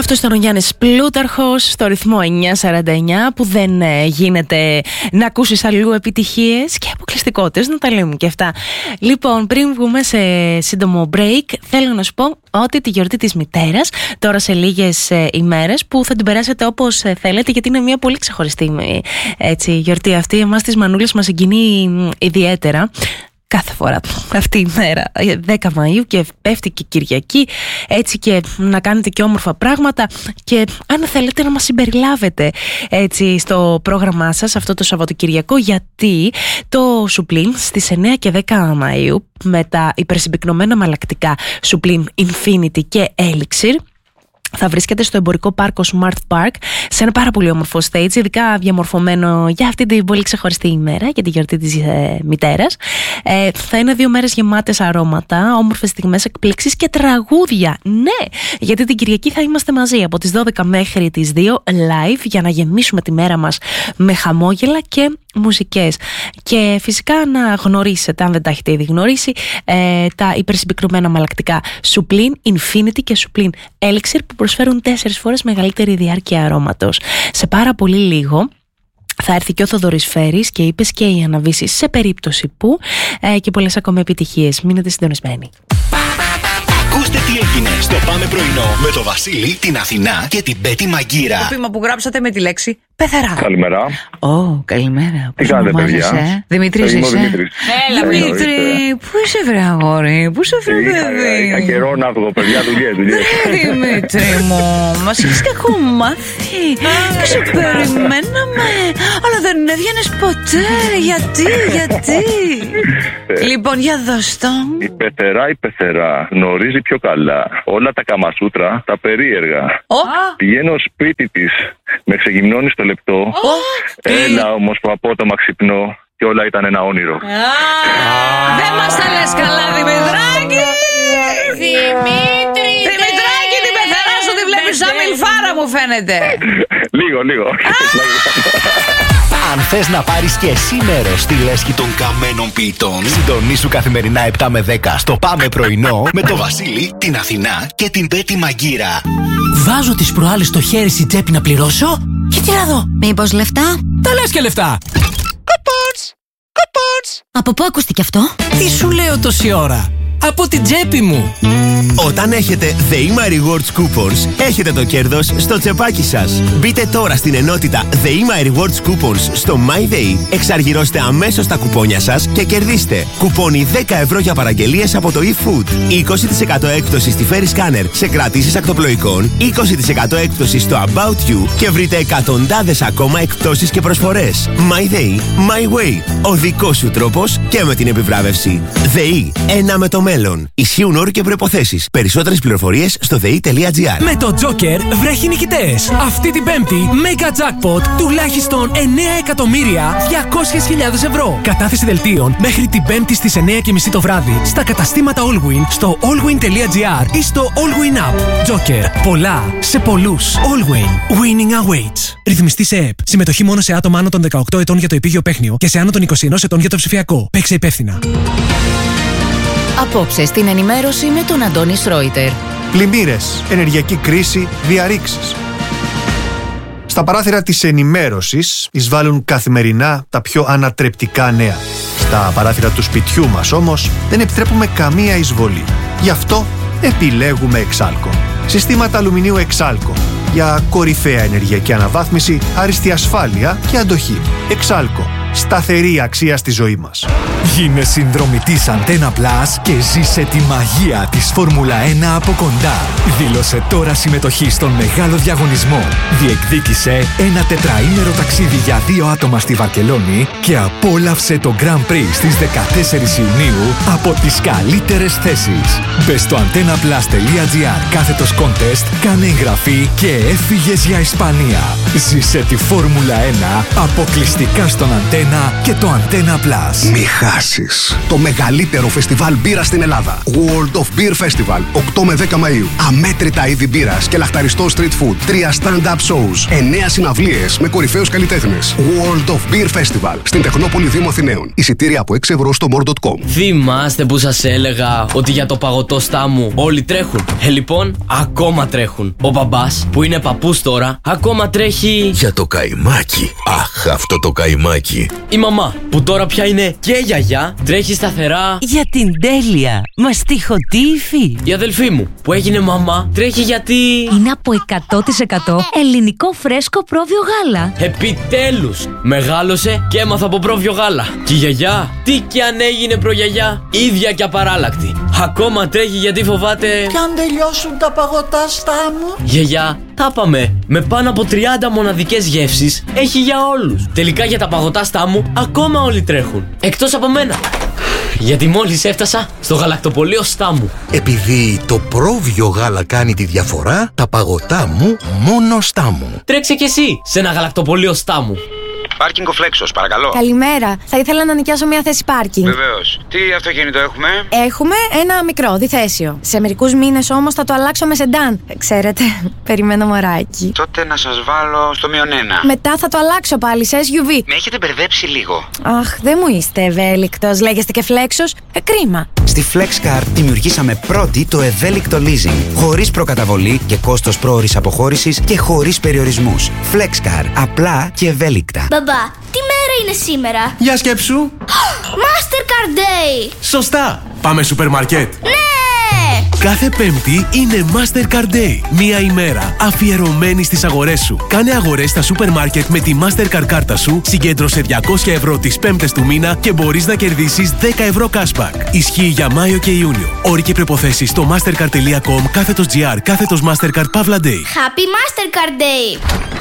αυτός ήταν ο Γιάννης Πλούταρχος στο ρυθμό 949, που δεν γίνεται να ακούσεις αλλού επιτυχίες και αποκλειστικότητες, να τα λέμε και αυτά. Λοιπόν, πριν βγούμε σε σύντομο break, θέλω να σου πω ότι τη γιορτή της μητέρας, τώρα σε λίγες ημέρες, που θα την περάσετε όπως θέλετε, γιατί είναι μια πολύ ξεχωριστή γιορτή αυτή. Εμάς τις μανούλες μας συγκινεί ιδιαίτερα. Κάθε φορά αυτή η μέρα, 10 Μαΐου, και πέφτει και Κυριακή, έτσι, και να κάνετε και όμορφα πράγματα, και αν θέλετε να μας συμπεριλάβετε έτσι στο πρόγραμμά σας αυτό το Σαββατοκυριακό, γιατί το Supreme στις 9 και 10 Μαΐου με τα υπερσυμπυκνωμένα μαλακτικά Supreme Infinity και Elixir θα βρίσκεται στο εμπορικό πάρκο Smart Park, σε ένα πάρα πολύ όμορφο stage, ειδικά διαμορφωμένο για αυτή την πολύ ξεχωριστή ημέρα, για τη γιορτή της μητέρας. Θα είναι 2 μέρες γεμάτες αρώματα, όμορφες στιγμές, εκπλήξεις και τραγούδια. Ναι, γιατί την Κυριακή θα είμαστε μαζί από τις 12 μέχρι τις 2 live, για να γεμίσουμε τη μέρα μας με χαμόγελα και μουσικές. Και φυσικά να γνωρίσετε, αν δεν τα έχετε ήδη γνωρίσει, τα υπερσυμπυκνωμένα μαλακτικά Supreme Infinity και Supreme Elixir, που προσφέρουν 4 φορές μεγαλύτερη διάρκεια αρώματος. Σε πάρα πολύ λίγο θα έρθει και ο Θοδωρής Φέρης και είπες και η Αναβίση, σε περίπτωση που, και πολλές ακόμα επιτυχίες. Μείνετε συντονισμένοι. Ακούστε τι έγινε στο Πάμε Πρωινό με το Βασίλη, την Αθηνά και την Πέτη Μαγκύρα. Το ποίημα που γράψατε με τη λέξη πεθερά. Καλημέρα. Καλημέρα. Τι κάνετε, παιδιά? Δημητρής είσαι? Έλα, Δημήτρη, πού είσαι, βρε αγόρι, πού είσαι, βρε παιδί? Είχα καιρό να βγω, παιδιά, δουλειές. Δημήτρη μου, μας έχεις κακό μάθει και σε περιμέναμε, αλλά δεν έβγαινες ποτέ. Γιατί? Λοιπόν, για δώσ' το. Η πεθερά γνωρίζει πιο καλά όλα τα καμασούτρα, τα περίεργα. Πηγαίνω σπίτι της, με ξεγυμνώνει στο λεπτό. Έλα όμως που απότομα ξυπνώ και όλα ήταν ένα όνειρο. Δεν μας τα λες καλά, Δημητράκη! Δημητράκη, την πεθερά σου τη βλέπεις σαν μιλφάρα, μου φαίνεται. Λίγο. Αν θες να πάρεις και εσύ μέρος στη λέσχη των καμένων ποιητών, συντονίσου καθημερινά 7 με 10 στο Πάμε Πρωινό με το Βασίλη, την Αθηνά και την Πέτη Μαγκύρα. Βάζω τις προάλλες στο χέρι στην τσέπη να πληρώσω. Γιατί να δω? Μήπως λεφτά? Τα λες και λεφτά. Κουπόνς! Από πού ακούστηκε αυτό? Τι σου λέω τόση ώρα? Από την τσέπη μου. Όταν έχετε The Rewards Coupons, έχετε το κέρδος στο τσεπάκι σας. Μπείτε τώρα στην ενότητα The Rewards Coupons στο MyDay, εξαργυρώστε αμέσως τα κουπόνια σας και κερδίστε κουπόνι 10 ευρώ για παραγγελίες από το eFood, 20% έκπτωση στη Ferry Scanner σε κρατήσεις ακτοπλοϊκών, 20% έκπτωση στο About You και βρείτε εκατοντάδες ακόμα εκπτώσεις και προσφορές. MyDay, My Way. Ο δικός σου τρόπος και με την επιβράβευση. ΔΕΗ, ένα με το μέλλον. Ισχύουν όροι και προϋποθέσεις. Περισσότερες πληροφορίες στο ΔΕΗ.gr. Με το Joker βρέχει νικητές. Αυτή την Πέμπτη, Mega Jackpot τουλάχιστον 9.200.000 ευρώ. Κατάθεση δελτίων μέχρι την Πέμπτη στις 9.30 το βράδυ στα καταστήματα Allwin, στο allwin.gr ή στο Allwin App. Joker. Πολλά σε πολλούς. Allwin. Winning awaits. Ρυθμιστή σε ΕΠ. Συμμετοχή μόνο σε άτομα άνω των 18 ετών για το επίγειο παίχνιο και σε άνω των 21 ετών για το ψηφιακό. Παίξε υπεύθυνα. Απόψε στην ενημέρωση με τον Αντώνη Σρόιτερ. Πλημμύρες, ενεργειακή κρίση, διαρρήξεις. Στα παράθυρα της ενημέρωσης εισβάλλουν καθημερινά τα πιο ανατρεπτικά νέα. Στα παράθυρα του σπιτιού μας όμως δεν επιτρέπουμε καμία εισβολή. Γι' αυτό επιλέγουμε Εξάλκο. Συστήματα αλουμινίου Εξάλκο για κορυφαία ενεργειακή αναβάθμιση, άριστη ασφάλεια και αντοχή. Εξάλκο. Σταθερή αξία στη ζωή μας. Γίνε συνδρομητής Antenna Plus και ζήσε τη μαγεία της Φόρμουλα 1 από κοντά. Δήλωσε τώρα συμμετοχή στον μεγάλο διαγωνισμό. Διεκδίκησε ένα τετραήμερο ταξίδι για 2 άτομα στη Βαρκελόνη και απόλαυσε το Grand Prix στις 14 Ιουνίου από τις καλύτερες θέσεις. Μπες στο antennaplus.gr/contest, κάνε εγγραφή και έφυγες για Ισπανία. Ζήσε τη Φόρμουλα 1 αποκλειστικά στον Antenna 1 και το Antenna Plus. Μη χάσεις το μεγαλύτερο φεστιβάλ μπύρα στην Ελλάδα. World of Beer Festival, 8 με 10 Μαΐου. Αμέτρητα είδη μπύρας και λαχταριστό street food. 3 stand-up shows. 9 συναυλίες με κορυφαίους καλλιτέχνες. World of Beer Festival στην Τεχνόπολη Δήμου Αθηναίων. Εισιτήρια από 6 ευρώ στο more.com. Θυμάστε που σας έλεγα ότι για το παγωτό στάμου όλοι τρέχουν? Λοιπόν, ακόμα τρέχουν. Ο μπαμπάς, που είναι παππούς τώρα, ακόμα τρέχει για το καϊμάκι. Αχ, αυτό το καϊμάκι. Η μαμά, που τώρα πια είναι και γιαγιά, τρέχει σταθερά για την τέλεια μαστιχωτή υφή. Η αδελφή μου, που έγινε μαμά, τρέχει γιατί είναι από 100% ελληνικό φρέσκο πρόβιο γάλα. Επιτέλους, μεγάλωσε και έμαθα από πρόβιο γάλα. Και η γιαγιά, τι κι αν έγινε προγιαγιά, ίδια και απαράλλακτη. Ακόμα τρέχει γιατί φοβάται κι αν τελειώσουν τα παγωτά στάμου. Γιαγιά, τα πάμε. Με πάνω από 30 μοναδικές γεύσεις έχει για όλους. Τελικά για τα παγωτά στάμου ακόμα όλοι τρέχουν. Εκτός από μένα. Γιατί μόλις έφτασα στο γαλακτοπωλείο Στάμου. Επειδή το πρόβιο γάλα κάνει τη διαφορά, τα παγωτά μου μόνο Στάμου. Τρέξε κι εσύ σε ένα γαλακτοπωλείο Στάμου. Πάρκινγκ ο Φλέξος, παρακαλώ. Καλημέρα. Θα ήθελα να νοικιάσω μια θέση πάρκινγκ. Βεβαίως. Τι αυτοκίνητο έχουμε? Έχουμε ένα μικρό, διθέσιο. Σε μερικούς μήνες όμως θα το αλλάξω με σεντάν. Ξέρετε, περιμένω μωράκι. Τότε να σας βάλω στο -1. Μετά θα το αλλάξω πάλι σε SUV. Με έχετε μπερδέψει λίγο. Αχ, δεν μου είστε ευέλικτος. Λέγεστε και Φλέξος. Κρίμα. Στη FlexCar δημιουργήσαμε πρώτη το ευέλικτο leasing. Χωρίς προκαταβολή και κόστος πρόωρης αποχώρησης και χωρίς περιορισμούς. FlexCar. Απλά και ευέλικτα. Μπαμπά, τι μέρα είναι σήμερα? Για σκέψου. Mastercard Day. Σωστά. Πάμε σούπερ μάρκετ. Ναι. Κάθε Πέμπτη είναι Mastercard Day. Μία ημέρα αφιερωμένη στις αγορές σου. Κάνε αγορές στα σούπερ μάρκετ με τη Mastercard κάρτα σου, συγκέντρωσε 200 ευρώ τις Πέμπτες του μήνα και μπορείς να κερδίσεις 10 ευρώ cashback. Ισχύει για Μάιο και Ιούνιο. Όροι και προϋποθέσεις στο mastercard.com/GR Mastercard Pavla Day. Happy Mastercard Day.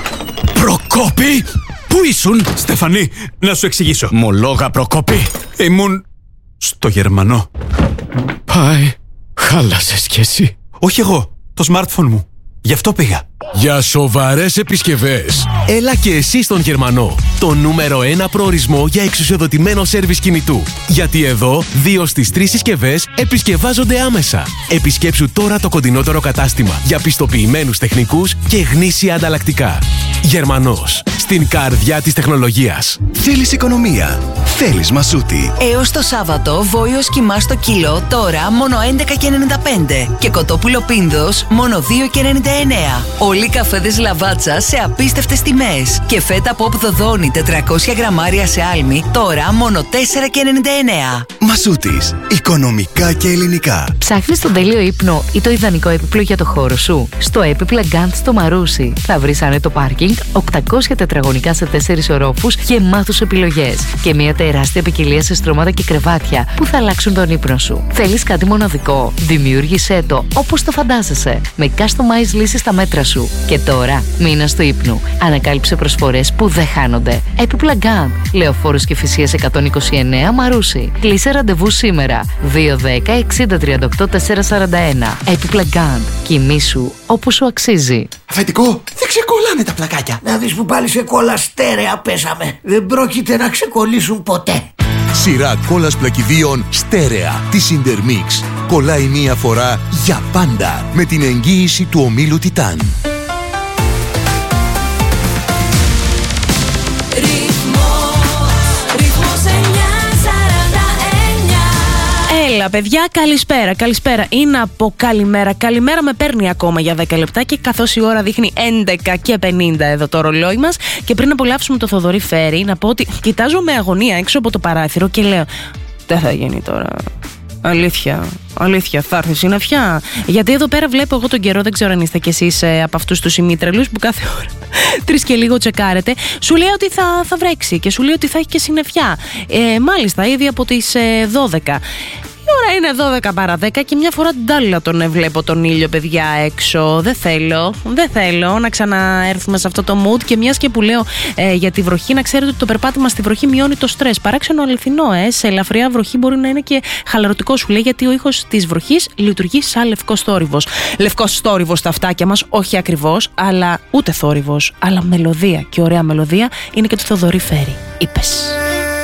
Προκόπη! Πού ήσουν? Στεφανή, να σου εξηγήσω. Μου λόγα, Προκόπη. Ήμουν στο Γερμανό. Πάει. Χάλασες κι εσύ. Όχι εγώ, το smartphone μου. Γι' αυτό πήγα. Για σοβαρές επισκευές, έλα και εσύ στον Γερμανό. Το νούμερο 1 προορισμό για εξουσιοδοτημένο σέρβις κινητού. Γιατί εδώ 2 στις 3 συσκευές επισκευάζονται άμεσα. Επισκέψου τώρα το κοντινότερο κατάστημα για πιστοποιημένους τεχνικούς και γνήσια ανταλλακτικά. Γερμανός. Στην καρδιά της τεχνολογίας. Θέλεις οικονομία? Θέλεις Μασούτη. Έως το Σάββατο βόηος κιμά στο κιλό τώρα μόνο 11,95 και κοτόπουλο πίνδος μόνο 2,99. Όλοι οι καφέδες Λαβάτσα σε απίστευτες τιμές και φέτα pop δοδόνη 400 γραμμάρια σε άλμη τώρα μόνο 4,99. Μασούτης. Οικονομικά και ελληνικά. Ψάχνεις τον τέλειο ύπνο ή το ιδανικό έπιπλο για το χώρο σου? Στο Έπιπλα Γκάντ στο Μαρούσι θα βρεις άνετο πάρκινγκ, 800 τετραγωνικά σε 4 ορόφους και μάθους επιλογές και μια τεράστια ποικιλία σε στρώματα και κρεβάτια που θα αλλάξουν τον ύπνο σου. Θέλεις κάτι μοναδικό? Δημιούργησέ το όπως το φαντάζεσαι με customized λύσεις στα μέτρα σου. Και τώρα μήνας του ύπνου. Ανακάλυψε προσφορές που δεν χάνονται. Έπιπλα Γκάντ, Λεωφόρος Κηφισίας 129 Μαρούσι. Κλείσε ραντεβού σήμερα. 210 60 38 441. Έπιπλα Γκάντ. Κοιμήσου όπου σου αξίζει. Αφεντικό, δεν ξεκολλάνε τα πλακάκια. Να δεις που πάλι σε κόλλα στέρεα πέσαμε. Δεν πρόκειται να ξεκολλήσουν ποτέ. Σειρά κόλλας πλακιδίων στέρεα της Intermix. Κολλάει μία φορά για πάντα με την εγγύηση του ομίλου Τιτάν. Έλα παιδιά, καλησπέρα. Είναι από καλημέρα. Καλημέρα με παίρνει ακόμα για 10 λεπτά και καθώς η ώρα δείχνει 11:50 εδώ το ρολόι μας και πριν απολαύσουμε το Θοδωρή Φέρη, να πω ότι κοιτάζω με αγωνία έξω από το παράθυρο και λέω δεν θα γίνει τώρα. Αλήθεια, θα έρθει συννεφιά. Γιατί εδώ πέρα βλέπω εγώ τον καιρό, δεν ξέρω αν είστε κι εσείς από αυτούς τους ημίτρελους που κάθε ώρα 3 και λίγο τσεκάρετε. Σου λέει ότι θα βρέξει και σου λέει ότι θα έχει και συννεφιά. Μάλιστα, ήδη από τις 12. Η ώρα είναι 12 παρά 10 και μια φορά ντάλλα τον βλέπω τον ήλιο, παιδιά, έξω. Δεν θέλω να ξαναέρθουμε σε αυτό το mood. Και μιας και που λέω για τη βροχή, να ξέρετε ότι το περπάτημα στη βροχή μειώνει το στρες. Παράξενο αληθινό, σε ελαφριά βροχή μπορεί να είναι και χαλαρωτικό, σου λέει, γιατί ο ήχος της βροχής λειτουργεί σαν λευκός θόρυβος. Λευκός θόρυβος στα αυτάκια μας, όχι ακριβώς, αλλά ούτε θόρυβος, αλλά μελωδία. Και ωραία μελωδία είναι και το Θοδωρή Φέρη. Είπες.